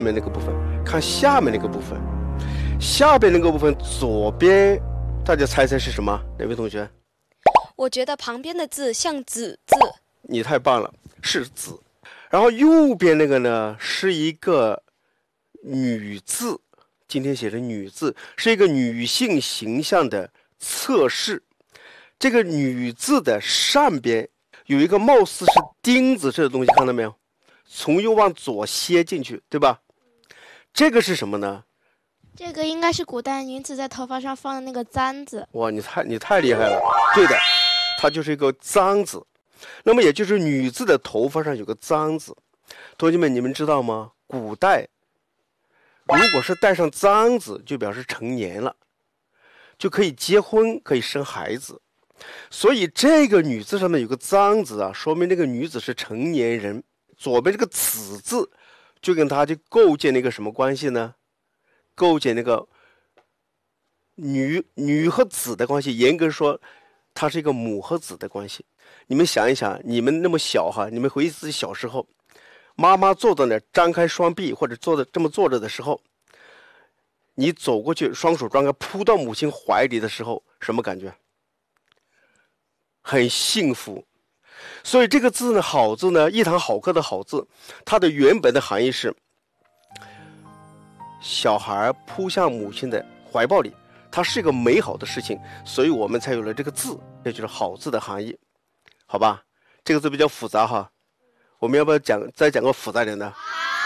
面那个部分，看下面那个部分。下边那个部分左边，大家猜猜是什么？哪位同学？ 我觉得旁边的字像子字。 你太棒了，是子。然后右边那个呢，是一个女字，今天写的女字，是一个女性形象的测试。这个女字的上边有一个貌似是钉子这个东西，看到没有？从右往左楔进去，对吧？这个是什么呢？ 这个应该是古代女子在头发上放的那个簪子。 哇，你太厉害了！对的，它就是一个簪子。那么也就是女字的头发上有个簪子。同学们，你们知道吗？古代如果是戴上簪子，就表示成年了，就可以结婚，可以生孩子。所以这个女字上面有个簪子啊，说明这个女子是成年人。左边这个子字就跟它就构建那个什么关系呢？构建那个女和子的关系，严格说它是一个母和子的关系。你们想一想，你们那么小哈，你们回忆自己小时候，妈妈坐在那儿张开双臂或者这么坐着的时候，你走过去双手张开扑到母亲怀里的时候，什么感觉？很幸福。所以这个字呢，好字呢，一堂好课的好字，它的原本的含义是小孩扑向母亲的怀抱里，它是一个美好的事情，所以我们才有了这个字，这就是好字的含义。好吧，这个字比较复杂哈，我们要不要再讲个复杂点的？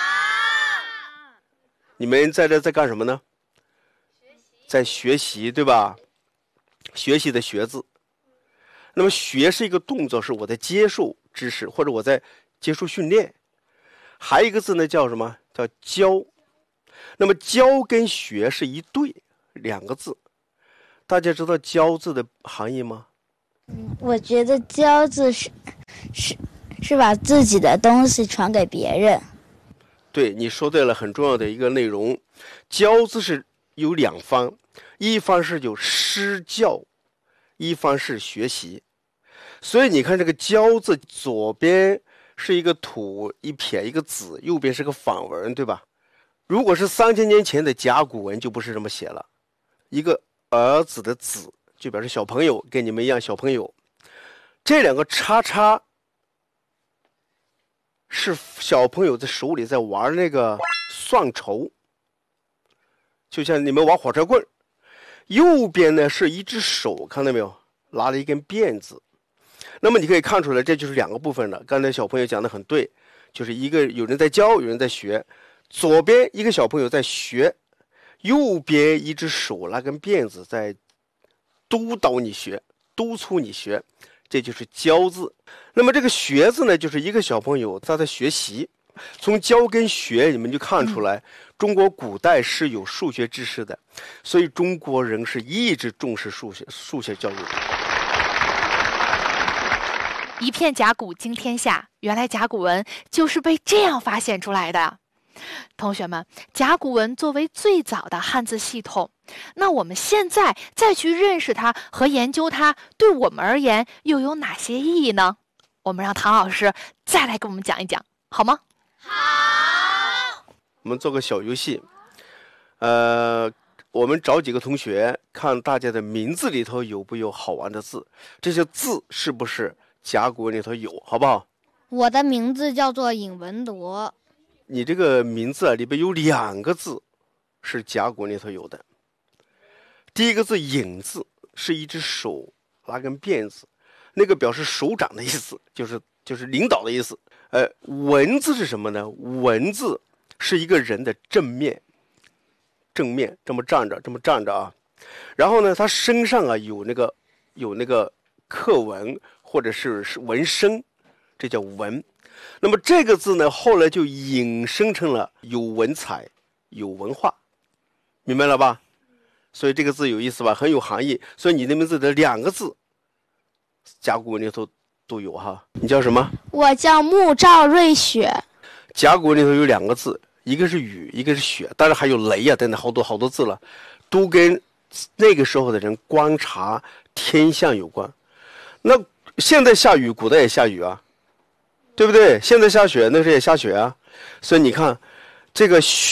你们在这在干什么呢？在学习，对吧？学习的学字。那么学是一个动作，是我在接受知识，或者我在接受训练。还有一个字呢，叫什么？叫教。那么教跟学是一对，两个字。大家知道教字的含义吗？ 我觉得教字是把自己的东西传给别人。 对，你说对了，很重要的一个内容。教字是有两方，一方是有施教，一方是学习。所以你看这个教字，左边是一个土一撇一个子，右边是个反文，对吧？如果是3000年前的甲骨文就不是这么写了，一个儿子的子就表示小朋友，跟你们一样小朋友。这两个叉叉是小朋友在手里在玩那个算筹，就像你们玩火车棍。右边呢是一只手，看到没有？拿了一根辫子。那么你可以看出来，这就是两个部分了。刚才小朋友讲的很对，就是一个有人在教，有人在学。左边一个小朋友在学，右边一只手拿根辫子在督导你学，督促你学，这就是教字。那么这个学字呢，就是一个小朋友他在学习。从教跟学你们就看出来，中国古代是有数学知识的，所以中国人是一直重视数学教育的。 一片甲骨惊天下，原来甲骨文就是被这样发现出来的。同学们，甲骨文作为最早的汉字系统，那我们现在再去认识它和研究它，对我们而言又有哪些意义呢？我们让唐老师再来给我们讲一讲，好吗？ 好。我们做个小游戏，我们找几个同学，看大家的名字里头有没有好玩的字，这些字是不是甲骨文里头有，好不好？ 我的名字叫做尹文铎。 你这个名字里边有2个字是甲骨文里头有的。第一个字尹字是一只手拿根辫子，那个表示首长的意思，就是领导的意思。文字是什么呢？文字是一个人的正面这么站着啊。然后呢，他身上啊有那个刻纹或者是纹身，这叫文。那么这个字呢，后来就引申成了有文采、有文化，明白了吧？所以这个字有意思吧，很有含义。所以你的名字的2个字，甲骨文里头都有哈。你叫什么？ 我叫穆兆瑞雪。 甲骨文里头有2个字，一个是雨，一个是雪，当然还有雷啊等等好多字了，都跟那个时候的人观察天象有关。那现在下雨，古代也下雨啊。对不对？现在下雪，那时候也下雪啊，所以你看，这个雪